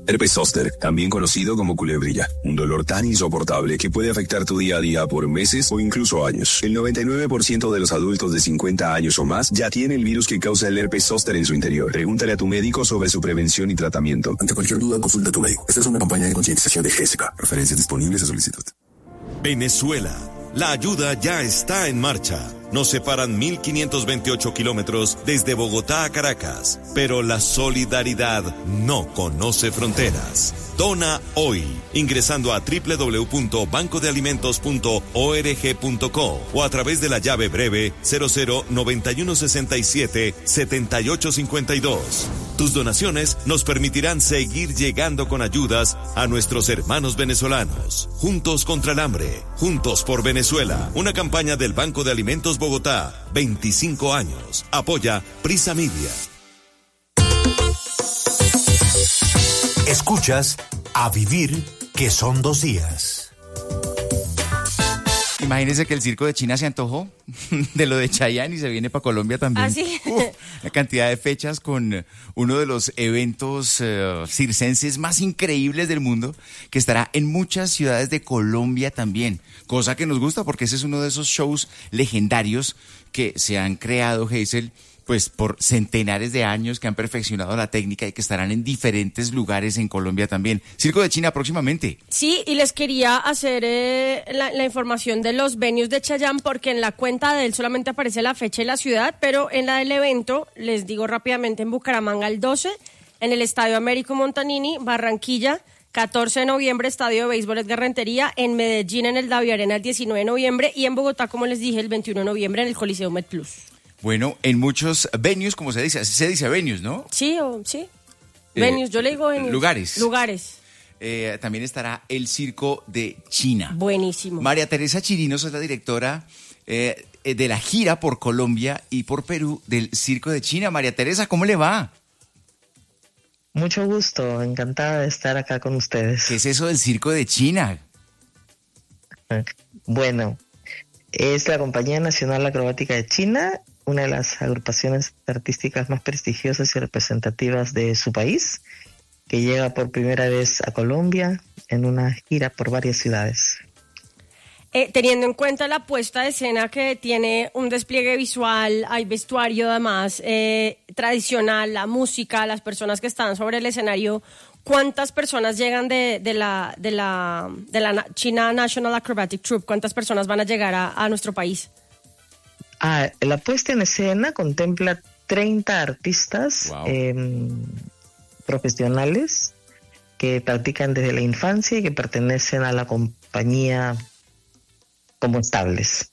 Herpes zóster, también conocido como culebrilla, un dolor tan insoportable que puede afectar tu día a día por meses o incluso años. El 99% de los adultos de 50 años o más ya tiene el virus que causa el herpes zóster en su interior. Pregúntale a tu médico sobre su prevención y tratamiento. Ante cualquier duda, consulta a tu médico. Esta es una campaña de concientización de GESECA. Referencias disponibles a solicitud. Venezuela. La ayuda ya está en marcha. Nos separan 1.528 kilómetros desde Bogotá a Caracas, pero la solidaridad no conoce fronteras. Dona hoy, ingresando a www.bancodealimentos.org.co o a través de la llave breve 0091677852. Tus donaciones nos permitirán seguir llegando con ayudas a nuestros hermanos venezolanos. Juntos contra el hambre, juntos por Venezuela. Una campaña del Banco de Alimentos Bogotá, 25 años. Apoya Prisa Media. Escuchas A Vivir, que son 2 días. Imagínense que el circo de China se antojó de lo de Chayanne y se viene para Colombia también. ¿Ah, sí? La cantidad de fechas con uno de los eventos circenses más increíbles del mundo, que estará en muchas ciudades de Colombia también. Cosa que nos gusta porque ese es uno de esos shows legendarios que se han creado, Hazel, pues por centenares de años, que han perfeccionado la técnica y que estarán en diferentes lugares en Colombia también. Circo de China próximamente. Sí, y les quería hacer la información de los venues de Chayanne, porque en la cuenta de él solamente aparece la fecha y la ciudad, pero en la del evento, les digo rápidamente, en Bucaramanga el 12, en el Estadio Américo Montanini, Barranquilla, 14 de noviembre, Estadio de Béisbol Edgar Rentería, en Medellín en el Davi Arena el 19 de noviembre y en Bogotá, como les dije, el 21 de noviembre en el Coliseo MedPlus. Bueno, en muchos venues, como se dice, así se dice venues, ¿no? Sí, sí. Venues, yo le digo venues. Lugares. También estará el Circo de China. Buenísimo. María Teresa Chirinos es la directora de la gira por Colombia y por Perú del Circo de China. María Teresa, ¿cómo le va? Mucho gusto, encantada de estar acá con ustedes. ¿Qué es eso del Circo de China? Bueno, es la Compañía Nacional Acrobática de China, una de las agrupaciones artísticas más prestigiosas y representativas de su país, que llega por primera vez a Colombia en una gira por varias ciudades. Teniendo en cuenta la puesta de escena que tiene un despliegue visual, hay vestuario además tradicional, la música, las personas que están sobre el escenario, ¿cuántas personas llegan de la China National Acrobatic Troupe? ¿Cuántas personas van a llegar a nuestro país? La puesta en escena contempla 30 artistas profesionales que practican desde la infancia y que pertenecen a la compañía como estables.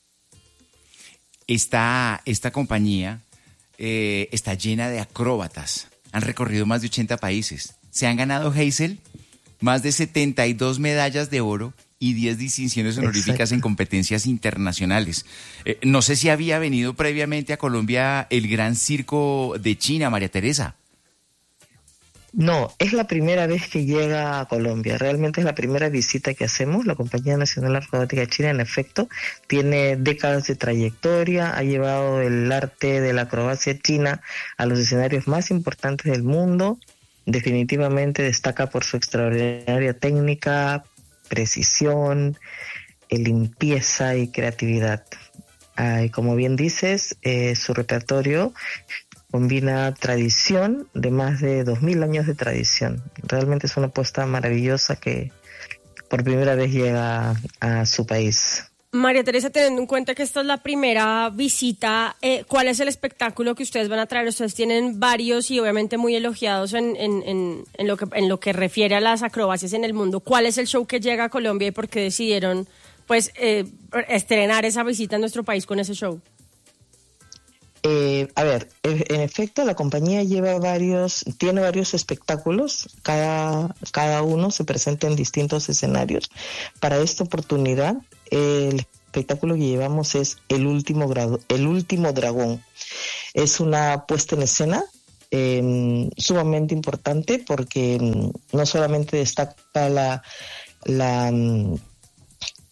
Esta compañía está llena de acróbatas. Han recorrido más de 80 países. Se han ganado, Hazel, más de 72 medallas de oro y 10 distinciones honoríficas en competencias internacionales. No sé si había venido previamente a Colombia el Gran Circo de China, María Teresa. No, es la primera vez que llega a Colombia. Realmente es la primera visita que hacemos. La Compañía Nacional Acrobática de China, en efecto, tiene décadas de trayectoria, ha llevado el arte de la acrobacia china a los escenarios más importantes del mundo. Definitivamente destaca por su extraordinaria técnica, precisión, limpieza y creatividad. Y como bien dices, su repertorio combina tradición de más de 2000 años de tradición. Realmente es una apuesta maravillosa que por primera vez llega a su país. María Teresa, teniendo en cuenta que esta es la primera visita, ¿cuál es el espectáculo que ustedes van a traer? Ustedes tienen varios y obviamente muy elogiados en lo que refiere a las acrobacias en el mundo. ¿Cuál es el show que llega a Colombia y por qué decidieron estrenar esa visita en nuestro país con ese show? En efecto, la compañía tiene varios espectáculos, cada uno se presenta en distintos escenarios. Para esta oportunidad, el espectáculo que llevamos es El Último Dragón. Es una puesta en escena sumamente importante porque no solamente destaca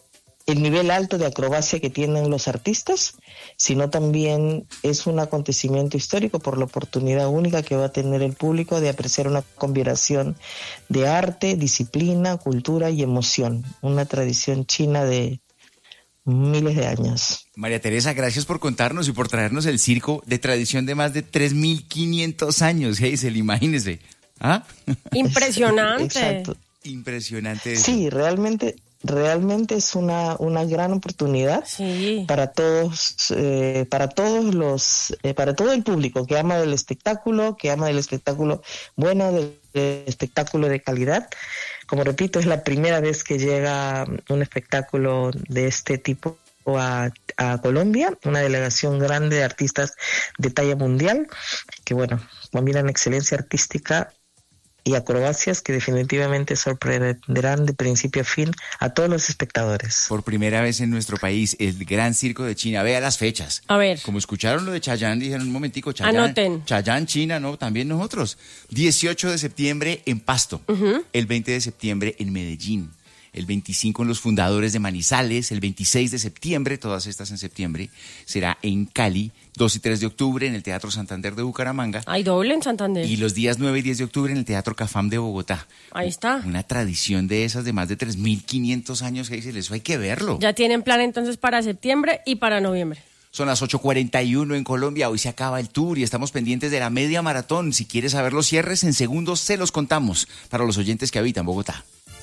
el nivel alto de acrobacia que tienen los artistas, sino también es un acontecimiento histórico por la oportunidad única que va a tener el público de apreciar una combinación de arte, disciplina, cultura y emoción, una tradición china de miles de años. María Teresa, gracias por contarnos y por traernos el circo de tradición de más de 3.500 años, Hazel, imagínese. ¿Ah? Impresionante. Exacto. Impresionante eso. Sí, realmente es una gran oportunidad Sí. para todos para todo el público que ama del espectáculo bueno, del espectáculo de calidad. Como repito, es la primera vez que llega un espectáculo de este tipo a Colombia, una delegación grande de artistas de talla mundial que bueno, combinan excelencia artística y acrobacias que definitivamente sorprenderán de principio a fin a todos los espectadores. Por primera vez en nuestro país, el Gran Circo de China. Vea las fechas. A ver. Como escucharon lo de Chayanne, dijeron un momentico, Chayanne. Anoten. Chayanne, China, ¿no? También nosotros. 18 de septiembre en Pasto. El 20 de septiembre en Medellín. El 25 en Los Fundadores de Manizales. El 26 de septiembre, todas estas en septiembre, será en Cali. 2 y 3 de octubre en el Teatro Santander de Bucaramanga. Hay doble en Santander. Y los días 9 y 10 de octubre en el Teatro Cafam de Bogotá. Ahí está. Una tradición de esas de más de 3.500 años, Hazel, eso hay que verlo. Ya tienen plan entonces para septiembre y para noviembre. Son las 8:41 en Colombia, hoy se acaba el tour y estamos pendientes de la media maratón. Si quieres saber los cierres, en segundos se los contamos para los oyentes que habitan Bogotá.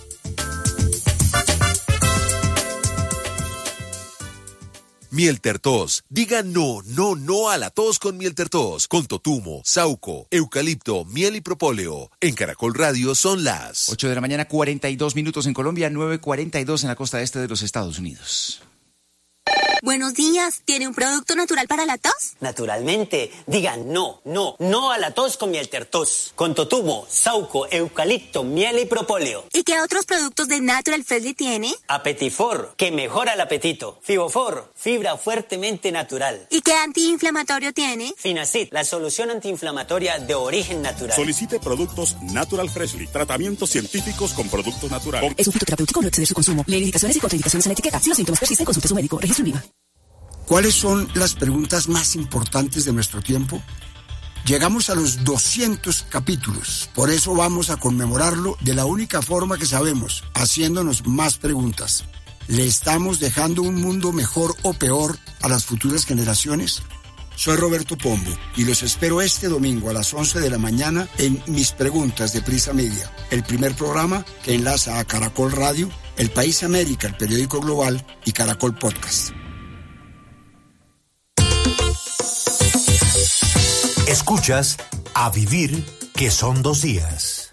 Miel Tertos. Diga no, no, no a la tos con Miel Tertos. Con totumo, sauco, eucalipto, miel y propóleo. En Caracol Radio son las 8 de la mañana, 42 minutos en Colombia, 9:42 en la costa este de los Estados Unidos. Buenos días, ¿tiene un producto natural para la tos? Naturalmente, digan no, no, no a la tos con Miel Tertos. Con totumo, sauco, eucalipto, miel y propóleo. ¿Y qué otros productos de Natural Freshly tiene? Apetifor, que mejora el apetito. Fibofor, fibra fuertemente natural. ¿Y qué antiinflamatorio tiene? Finacid, la solución antiinflamatoria de origen natural. Solicite productos Natural Freshly, tratamientos científicos con productos naturales. Es un fitoterapéutico, no exceder su consumo. Lee indicaciones y contraindicaciones en la etiqueta. Si los síntomas persisten, consulte a su médico. Registro en IVA. ¿Cuáles son las preguntas más importantes de nuestro tiempo? Llegamos a los 200 capítulos, por eso vamos a conmemorarlo de la única forma que sabemos, haciéndonos más preguntas. ¿Le estamos dejando un mundo mejor o peor a las futuras generaciones? Soy Roberto Pombo y los espero este domingo a las 11 de la mañana en Mis Preguntas de Prisa Media, el primer programa que enlaza a Caracol Radio, El País América, el periódico global y Caracol Podcast. Escuchas A Vivir, que son 2 días.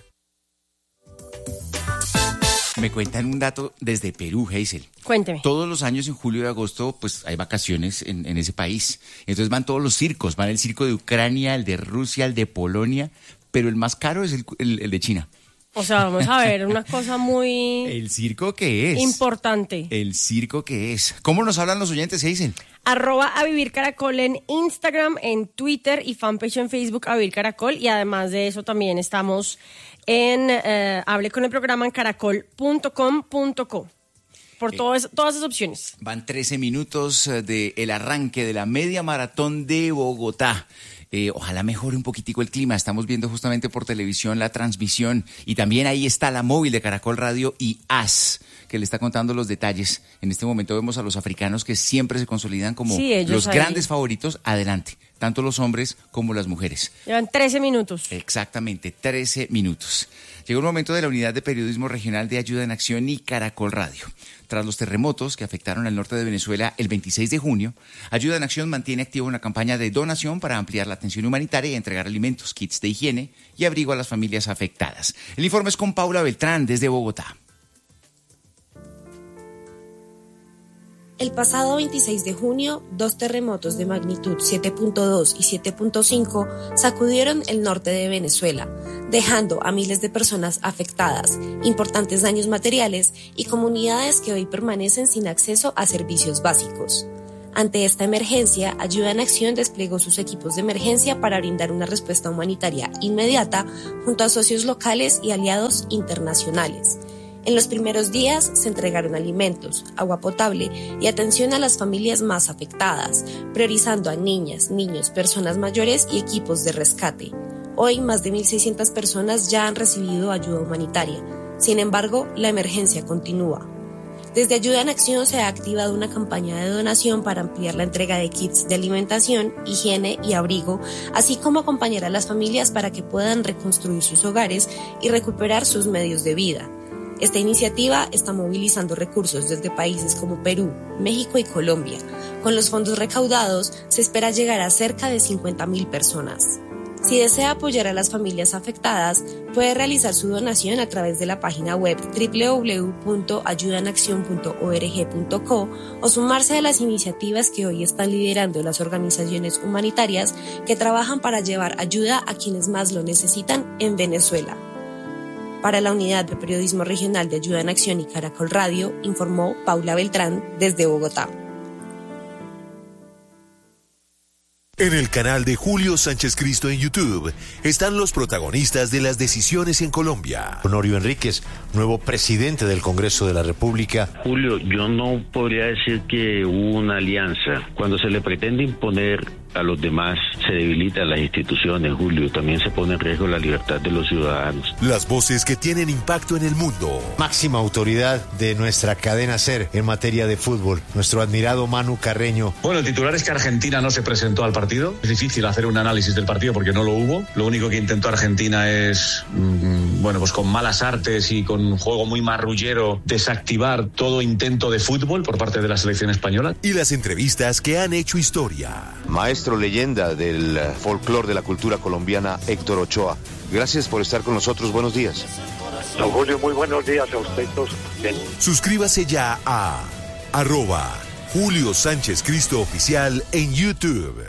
Me cuentan un dato desde Perú, Hazel. Cuénteme. Todos los años en julio y agosto, pues hay vacaciones en ese país. Entonces van todos los circos, van el circo de Ucrania, el de Rusia, el de Polonia, pero el más caro es el de China. O sea, vamos a ver, una cosa muy ¿El circo qué es? importante. El circo qué es. ¿Cómo nos hablan los oyentes, Hazel? @avivircaracol en Instagram, en Twitter y fanpage en Facebook A Vivir Caracol. Y además de eso también estamos en Hable con el programa en caracol.com.co. Por todas esas opciones. Van 13 minutos del arranque de la media maratón de Bogotá. Ojalá mejore un poquitico el clima. Estamos viendo justamente por televisión la transmisión. Y también ahí está la móvil de Caracol Radio y AS, que le está contando los detalles. En este momento vemos a los africanos que siempre se consolidan como los grandes favoritos. Adelante, tanto los hombres como las mujeres. Llevan 13 minutos. Exactamente, 13 minutos. Llegó el momento de la Unidad de Periodismo Regional de Ayuda en Acción y Caracol Radio. Tras los terremotos que afectaron al norte de Venezuela el 26 de junio, Ayuda en Acción mantiene activa una campaña de donación para ampliar la atención humanitaria y entregar alimentos, kits de higiene y abrigo a las familias afectadas. El informe es con Paula Beltrán desde Bogotá. El pasado 26 de junio, 2 terremotos de magnitud 7.2 y 7.5 sacudieron el norte de Venezuela, dejando a miles de personas afectadas, importantes daños materiales y comunidades que hoy permanecen sin acceso a servicios básicos. Ante esta emergencia, Ayuda en Acción desplegó sus equipos de emergencia para brindar una respuesta humanitaria inmediata junto a socios locales y aliados internacionales. En los primeros días se entregaron alimentos, agua potable y atención a las familias más afectadas, priorizando a niñas, niños, personas mayores y equipos de rescate. Hoy más de 1.600 personas ya han recibido ayuda humanitaria. Sin embargo, la emergencia continúa. Desde Ayuda en Acción se ha activado una campaña de donación para ampliar la entrega de kits de alimentación, higiene y abrigo, así como acompañar a las familias para que puedan reconstruir sus hogares y recuperar sus medios de vida. Esta iniciativa está movilizando recursos desde países como Perú, México y Colombia. Con los fondos recaudados, se espera llegar a cerca de 50.000 personas. Si desea apoyar a las familias afectadas, puede realizar su donación a través de la página web www.ayudaenaccion.org.co o sumarse a las iniciativas que hoy están liderando las organizaciones humanitarias que trabajan para llevar ayuda a quienes más lo necesitan en Venezuela. Para la Unidad de Periodismo Regional de Ayuda en Acción y Caracol Radio, informó Paula Beltrán desde Bogotá. En el canal de Julio Sánchez Cristo en YouTube están los protagonistas de las decisiones en Colombia. Honorio Enríquez, nuevo presidente del Congreso de la República. Julio, yo no podría decir que hubo una alianza. Cuando se le pretende imponer a los demás, se debilitan las instituciones, Julio. También se pone en riesgo la libertad de los ciudadanos. Las voces que tienen impacto en el mundo. Máxima autoridad de nuestra cadena SER en materia de fútbol, nuestro admirado Manu Carreño. Bueno, el titular es que Argentina no se presentó al partido. Es difícil hacer un análisis del partido porque no lo hubo. Lo único que intentó Argentina es, pues con malas artes y con un juego muy marrullero, desactivar todo intento de fútbol por parte de la selección española. Y las entrevistas que han hecho historia. Maestro leyenda del folclore de la cultura colombiana, Héctor Ochoa. Gracias por estar con nosotros. Buenos días. Don Julio, muy buenos días a usted. Suscríbase ya a @Julio Sánchez Cristo Oficial en YouTube.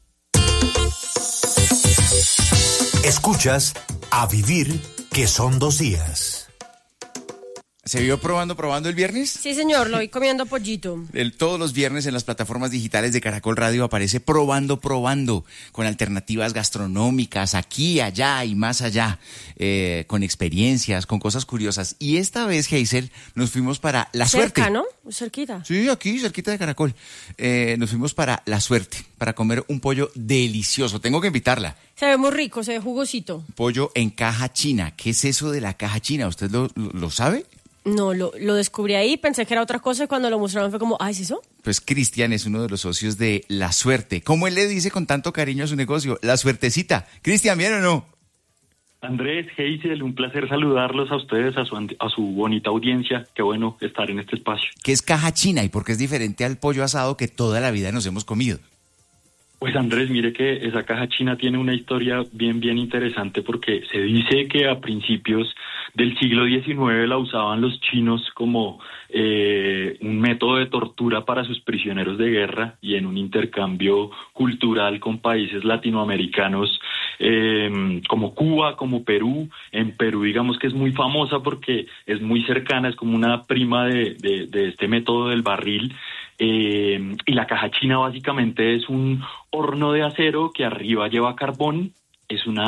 Escuchas A Vivir, que son 2 días. ¿Se vio probando el viernes? Sí, señor, lo vi comiendo pollito. Todos los viernes en las plataformas digitales de Caracol Radio aparece probando, con alternativas gastronómicas aquí, allá y más allá, con experiencias, con cosas curiosas. Y esta vez, Hazel, nos fuimos para La Suerte. Cerca, ¿no? Cerquita. Sí, aquí, cerquita de Caracol. Nos fuimos para La Suerte, para comer un pollo delicioso. Tengo que invitarla. Se ve muy rico, se ve jugosito. Pollo en caja china. ¿Qué es eso de la caja china? ¿Usted lo sabe? No, lo descubrí ahí, pensé que era otra cosa y cuando lo mostraron fue como, ¿es eso? Pues Cristian es uno de los socios de La Suerte. ¿Cómo él le dice con tanto cariño a su negocio? La Suertecita. Cristian, ¿bien o no? Andrés, Hazel, un placer saludarlos a ustedes, a su bonita audiencia. Qué bueno estar en este espacio. ¿Qué es caja china y por qué es diferente al pollo asado que toda la vida nos hemos comido? Pues Andrés, mire que esa caja china tiene una historia bien interesante porque se dice que a principios del siglo XIX la usaban los chinos como un método de tortura para sus prisioneros de guerra y en un intercambio cultural con países latinoamericanos como Cuba, como Perú. En Perú digamos que es muy famosa porque es muy cercana, es como una prima de este método del barril. Y la caja china básicamente es un horno de acero que arriba lleva carbón. Es un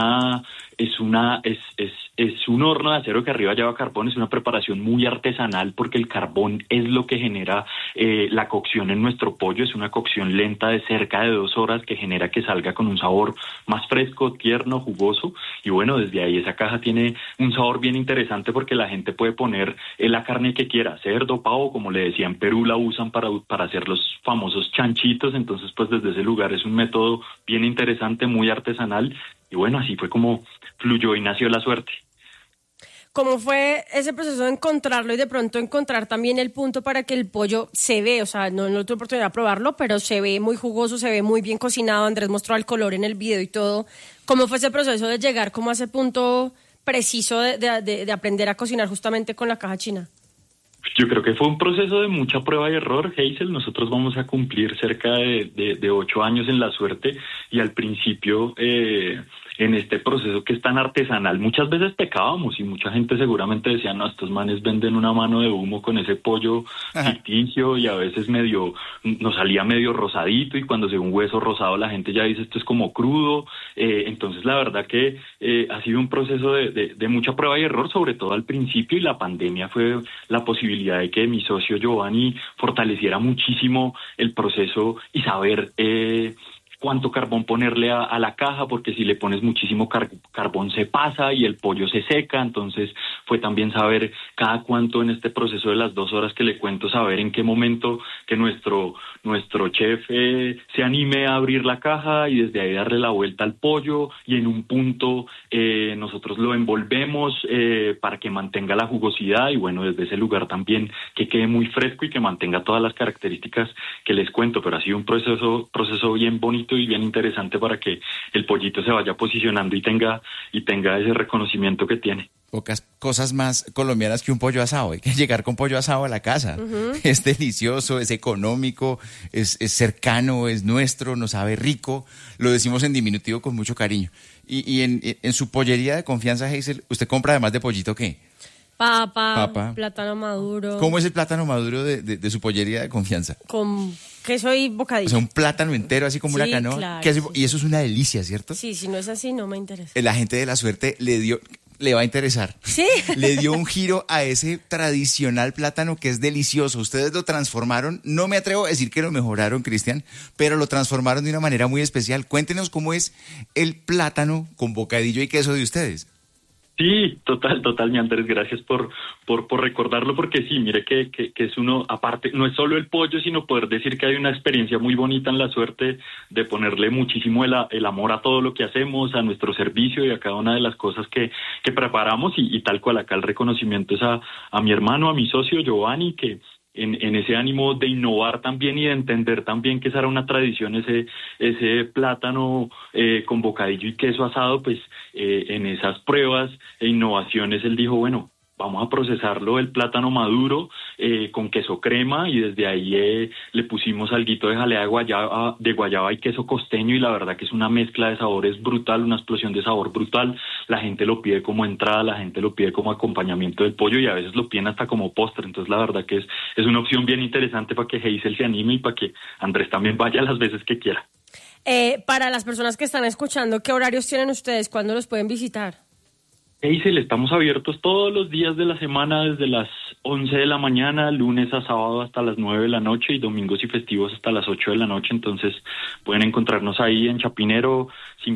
horno de acero que arriba lleva carbón, es una preparación muy artesanal porque el carbón es lo que genera la cocción en nuestro pollo. Es una cocción lenta de cerca de 2 horas que genera que salga con un sabor más fresco, tierno, jugoso. Y bueno, desde ahí esa caja tiene un sabor bien interesante porque la gente puede poner la carne que quiera, cerdo, pavo, como le decía, en Perú la usan para hacer los famosos chanchitos. Entonces pues desde ese lugar es un método bien interesante, muy artesanal. Y bueno, así fue como fluyó y nació La Suerte. ¿Cómo fue ese proceso de encontrarlo y de pronto encontrar también el punto para que el pollo se ve? O sea, no tuve oportunidad de probarlo, pero se ve muy jugoso, se ve muy bien cocinado. Andrés mostró el color en el video y todo. ¿Cómo fue ese proceso de llegar como a ese punto preciso de aprender a cocinar justamente con la caja china? Yo creo que fue un proceso de mucha prueba y error, Hazel. Nosotros vamos a cumplir cerca de 8 años en La Suerte y al principio en este proceso que es tan artesanal. Muchas veces pecábamos y mucha gente seguramente decía, no, estos manes venden una mano de humo con ese pollo ficticio, y a veces nos salía medio rosadito, y cuando se ve un hueso rosado la gente ya dice esto es como crudo. Entonces la verdad que ha sido un proceso de mucha prueba y error, sobre todo al principio, y la pandemia fue la posibilidad de que mi socio Giovanni fortaleciera muchísimo el proceso y saber cuánto carbón ponerle a la caja, porque si le pones muchísimo carbón se pasa y el pollo se seca. Entonces fue también saber cada cuánto en este proceso de las 2 horas que le cuento, saber en qué momento que nuestro chef se anime a abrir la caja y desde ahí darle la vuelta al pollo, y en un punto nosotros lo envolvemos para que mantenga la jugosidad, y bueno, desde ese lugar también que quede muy fresco y que mantenga todas las características que les cuento. Pero ha sido un proceso bien bonito y bien interesante para que el pollito se vaya posicionando y tenga ese reconocimiento que tiene. Pocas cosas más colombianas que un pollo asado. Hay que llegar con pollo asado a la casa. Es delicioso, es económico, es cercano, es nuestro, nos sabe rico. Lo decimos en diminutivo con mucho cariño. Y en su pollería de confianza, Hazel, ¿usted compra además de pollito qué? Papa, plátano maduro. ¿Cómo es el plátano maduro de su pollería de confianza? Con queso y bocadillo. O sea, un plátano entero, así como una canoa. Claro, y eso es una delicia, ¿cierto? Sí, si no es así, no me interesa. La gente de La Suerte le va a interesar. Sí. Le dio un giro a ese tradicional plátano que es delicioso. Ustedes lo transformaron, no me atrevo a decir que lo mejoraron, Cristian, pero lo transformaron de una manera muy especial. Cuéntenos cómo es el plátano con bocadillo y queso de ustedes. Sí, total, mi Andrés, gracias por recordarlo, porque sí, mire que es uno, aparte, no es solo el pollo, sino poder decir que hay una experiencia muy bonita en La Suerte de ponerle muchísimo el amor a todo lo que hacemos, a nuestro servicio y a cada una de las cosas que preparamos, y tal cual acá el reconocimiento es a mi hermano, a mi socio Giovanni, que en ese ánimo de innovar también y de entender también que esa era una tradición, ese plátano con bocadillo y queso asado, pues en esas pruebas e innovaciones él dijo, bueno, vamos a procesarlo el plátano maduro con queso crema, y desde ahí le pusimos alguito de jalea de guayaba y queso costeño, y la verdad que es una mezcla de sabores brutal, una explosión de sabor brutal. La gente lo pide como entrada, la gente lo pide como acompañamiento del pollo, y a veces lo piden hasta como postre. Entonces la verdad que es una opción bien interesante para que Hazel se anime y para que Andrés también vaya las veces que quiera. Para las personas que están escuchando, ¿qué horarios tienen ustedes? ¿Cuándo los pueden visitar? Hazel, estamos abiertos todos los días de la semana, desde las 11 de la mañana, lunes a sábado hasta las 9 de la noche, y domingos y festivos hasta las 8 de la noche. Entonces pueden encontrarnos ahí en Chapinero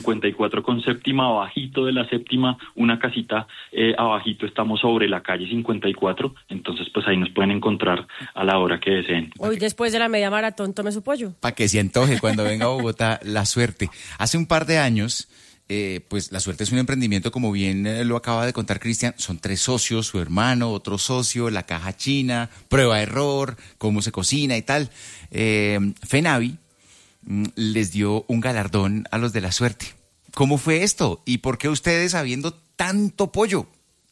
54 con séptima, abajito de la séptima, una casita abajito, estamos sobre la calle 54. Entonces pues ahí nos pueden encontrar a la hora que deseen. Hoy después de la media maratón, tome su pollo. Para que se antoje cuando venga a Bogotá. La Suerte. Hace un par de años, pues La Suerte es un emprendimiento, como bien lo acaba de contar Cristian. Son 3 socios, su hermano, otro socio, la caja china, prueba error, cómo se cocina y tal. FENAVI les dio un galardón a los de La Suerte. ¿Cómo fue esto? ¿Y por qué ustedes habiendo tanto pollo?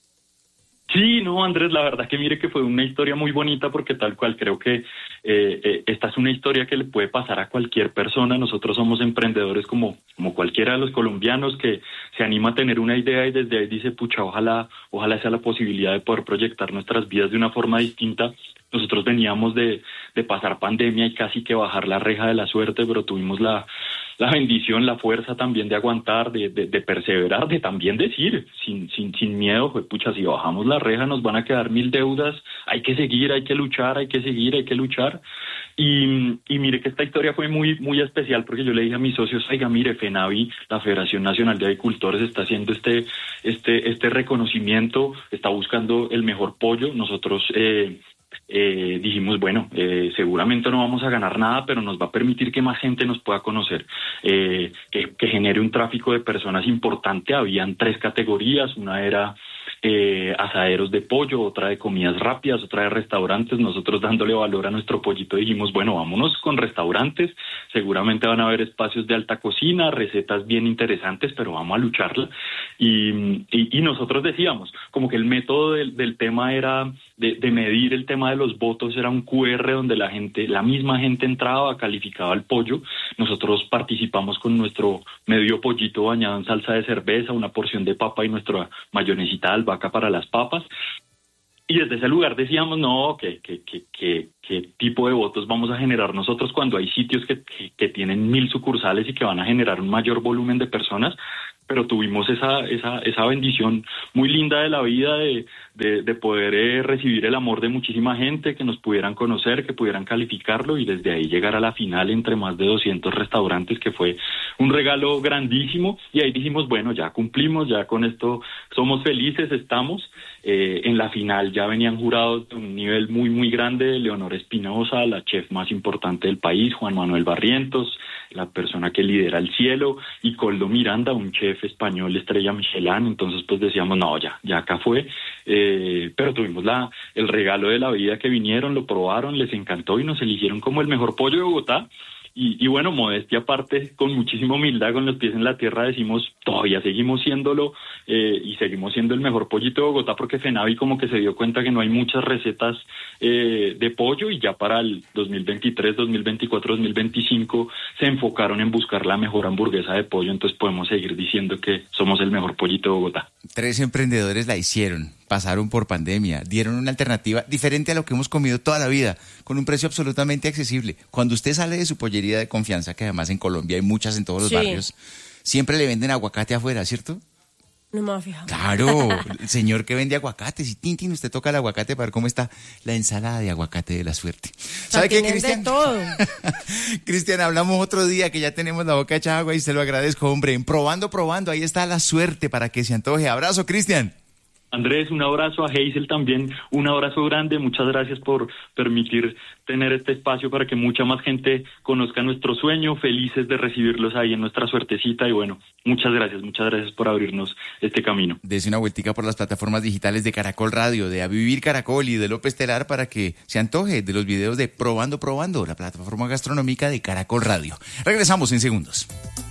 Sí, no, Andrés, la verdad que mire que fue una historia muy bonita, porque tal cual creo que esta es una historia que le puede pasar a cualquier persona. Nosotros somos emprendedores como cualquiera de los colombianos que se anima a tener una idea y desde ahí dice, pucha, ojalá sea la posibilidad de poder proyectar nuestras vidas de una forma distinta. Nosotros veníamos de pasar pandemia y casi que bajar la reja de La Suerte, pero tuvimos la bendición, la fuerza también de aguantar, de perseverar, de también decir sin miedo, pues pucha, si bajamos la reja nos van a quedar 1000 deudas, hay que seguir, hay que luchar, hay que seguir, hay que luchar. Y mire que esta historia fue muy, muy especial, porque yo le dije a mis socios, oiga, mire, FENAVI, la Federación Nacional de Agricultores, está haciendo este reconocimiento, está buscando el mejor pollo. Nosotros dijimos, bueno, seguramente no vamos a ganar nada, pero nos va a permitir que más gente nos pueda conocer, que genere un tráfico de personas importante. Habían 3 categorías, una era asaderos de pollo, otra de comidas rápidas, otra de restaurantes. Nosotros, dándole valor a nuestro pollito, dijimos, bueno, vámonos con restaurantes, seguramente van a haber espacios de alta cocina, recetas bien interesantes, pero vamos a lucharla. Y nosotros decíamos, como que el método del tema era de medir el tema de los votos era un QR donde la misma gente entraba, calificaba el pollo. Nosotros participamos con nuestro medio pollito bañado en salsa de cerveza, una porción de papa y nuestra mayonesita de albahaca para las papas. Y desde ese lugar decíamos, no, ¿qué tipo de votos vamos a generar nosotros cuando hay sitios que tienen 1,000 sucursales y que van a generar un mayor volumen de personas? Pero tuvimos esa bendición muy linda de la vida de poder recibir el amor de muchísima gente, que nos pudieran conocer, que pudieran calificarlo y desde ahí llegar a la final entre más de 200 restaurantes, que fue un regalo grandísimo. Y ahí dijimos, bueno, ya cumplimos, ya con esto somos felices, estamos. En la final ya venían jurados de un nivel muy, muy grande: Leonor Espinosa, la chef más importante del país, Juan Manuel Barrientos, la persona que lidera el cielo, y Coldo Miranda, un chef español estrella Michelin. Entonces pues decíamos, no, ya acá fue, pero tuvimos el regalo de la vida, que vinieron, lo probaron, les encantó y nos eligieron como el mejor pollo de Bogotá. Y bueno, modestia aparte, con muchísima humildad, con los pies en la tierra, decimos, todavía seguimos siéndolo, y seguimos siendo el mejor pollito de Bogotá, porque Fenavi como que se dio cuenta que no hay muchas recetas de pollo, y ya para el 2023, 2024, 2025 se enfocaron en buscar la mejor hamburguesa de pollo. Entonces podemos seguir diciendo que somos el mejor pollito de Bogotá. 3 emprendedores la hicieron, pasaron por pandemia, dieron una alternativa diferente a lo que hemos comido toda la vida, con un precio absolutamente accesible. Cuando usted sale de su pollería de confianza, que además en Colombia hay muchas en todos los barrios, siempre le venden aguacate afuera, ¿cierto? No me había fijado. Claro, el señor que vende aguacates, y Tintín, usted toca el aguacate para ver cómo está la ensalada de aguacate de la suerte. ¿Sabe qué, Cristian? Cristian, hablamos otro día, que ya tenemos la boca hecha agua y se lo agradezco, hombre. En Probando, ahí está la suerte para que se antoje. Abrazo, Cristian. Andrés, un abrazo. A Hazel también, un abrazo grande. Muchas gracias por permitir tener este espacio para que mucha más gente conozca nuestro sueño. Felices de recibirlos ahí en nuestra suertecita. Y bueno, muchas gracias por abrirnos este camino. Dese una vueltica por las plataformas digitales de Caracol Radio, de A Vivir Caracol y de López Telar, para que se antoje de los videos de Probando, la plataforma gastronómica de Caracol Radio. Regresamos en segundos.